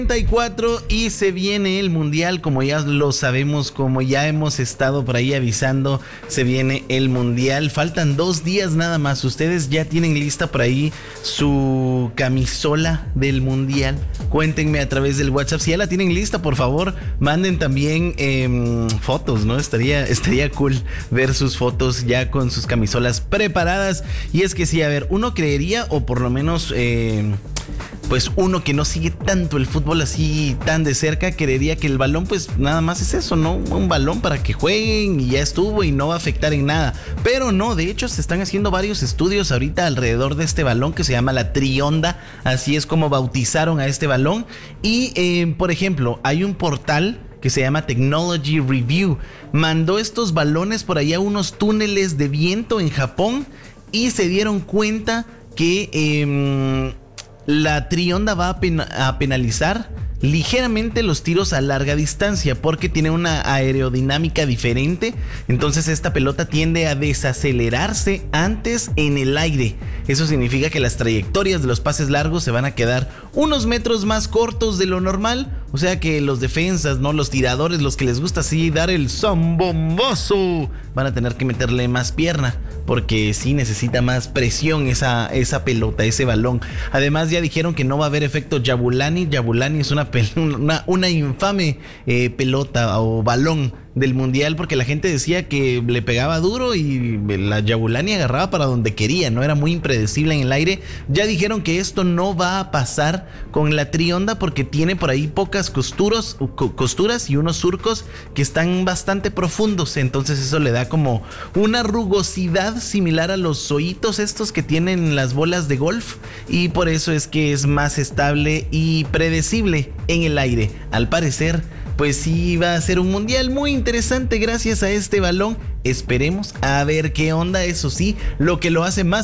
34 y se viene el mundial, como ya lo sabemos, como ya hemos estado por ahí avisando, se viene el mundial. Faltan 2 días nada más. Ustedes ya tienen lista por ahí su camisola del mundial. Cuéntenme a través del WhatsApp. Si ya la tienen lista, por favor, manden también fotos, ¿no? Estaría cool ver sus fotos ya con sus camisolas preparadas. Y es que sí, a ver, uno creería, o por lo menos pues uno que no sigue tanto el fútbol así tan de cerca, creería que el balón pues nada más es eso, ¿no? Un balón para que jueguen y ya estuvo y no va a afectar en nada. Pero no, de hecho se están haciendo varios estudios ahorita alrededor de este balón que se llama la Trionda, así es como bautizaron a este balón. Y por ejemplo, hay un portal que se llama Technology Review, mandó estos balones por allá a unos túneles de viento en Japón y se dieron cuenta que la Trionda va a penalizar ligeramente los tiros a larga distancia porque tiene una aerodinámica diferente. Entonces esta pelota tiende a desacelerarse antes en el aire. Eso significa que las trayectorias de los pases largos se van a quedar unos metros más cortos de lo normal. O sea que los defensas, ¿no? Los tiradores, los que les gusta así dar el zambombazo, van a tener que meterle más pierna porque sí necesita más presión esa pelota, ese balón. Además ya dijeron que no va a haber efecto Jabulani. Jabulani es una infame pelota o balón del mundial porque la gente decía que le pegaba duro y la Jabulani agarraba para donde quería, no era muy impredecible en el aire. Ya dijeron que esto no va a pasar con la Trionda porque tiene por ahí pocas costuras y unos surcos que están bastante profundos, entonces eso le da como una rugosidad similar a los hoyitos estos que tienen las bolas de golf y por eso es que es más estable y predecible en el aire. Al parecer pues sí va a ser un mundial muy interesante gracias a este balón. Esperemos a ver qué onda. Eso sí, lo que lo hace más